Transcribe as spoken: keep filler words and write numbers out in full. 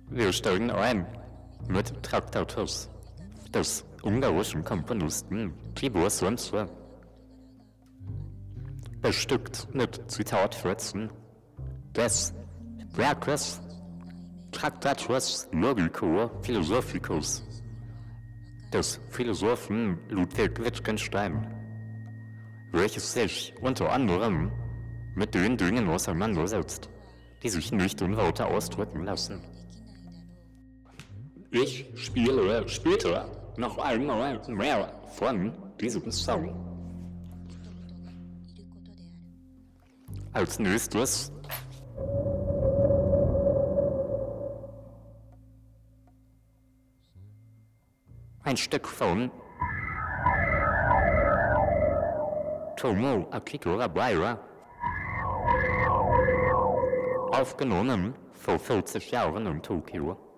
Wir steigen ein mit Traktatus des ungarischen Komponisten Tibor Szonczor. Bestückt mit Zitatfetzen des Werkes Tractatus Logico-Philosophicus des Philosophen Ludwig Wittgenstein, welches sich unter anderem mit den Dingen auseinandersetzt, die sich nicht in Worte ausdrücken lassen. Ich spiele später noch einmal mehr von diesem Song. Als nächstes ein Stück von Tomo Akiko Rabaira, aufgenommen vor vierzig Jahren in Tokio.